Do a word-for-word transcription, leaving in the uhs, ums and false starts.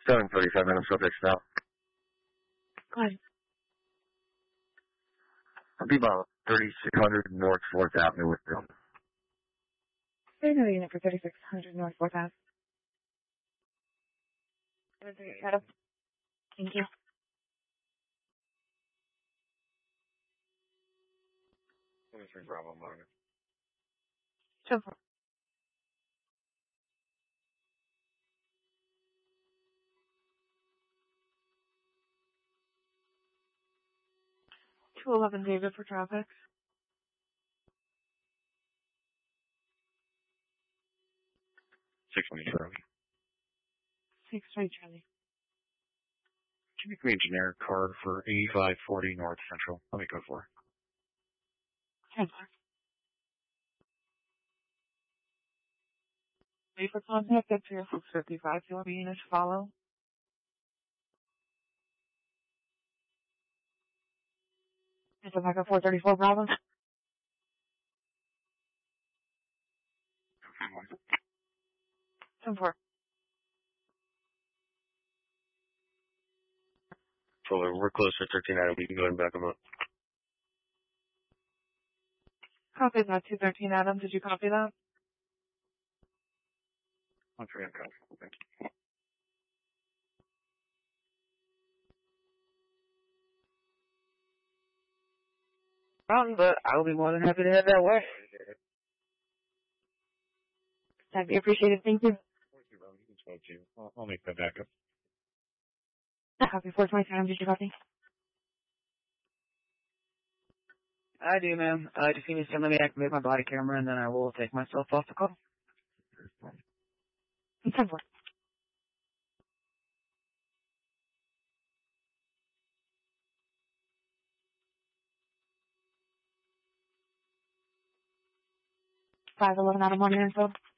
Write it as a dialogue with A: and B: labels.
A: seven thirty-seven, I'm subject now.
B: Go ahead.
A: I'll be about thirty-six hundred North fourth Avenue with you.
B: Say another unit for thirty-six hundred North fourth Avenue. Thank you.
A: twenty-three Bravo Minor.
B: Two four. two eleven David for traffic.
A: six twenty Charlie.
B: six twenty Charlie.
A: Can you create a generic card for eighty-five forty North Central? Let me go for it.
B: ten four. Wait for contact at three oh six fifty-five. Do you want the unit to follow? Is it back at four thirty-four Bravo? ten four.
A: So we're close to thirteen Adam. You can go ahead and back them up.
B: Copy that. two thirteen Adam. Did you copy that?
A: One three, I'm copy. Thank you.
C: Problem, but I'll be more than happy to have that way.
B: That'd be appreciated. Thank you.
A: You can smoke too. I'll, I'll make that backup.
B: Copy four twenty Adam. Did you copy?
C: I do, ma'am. I just need to let me activate my body camera, and then I will take myself off the call.
B: ten four. five eleven Adam, one info.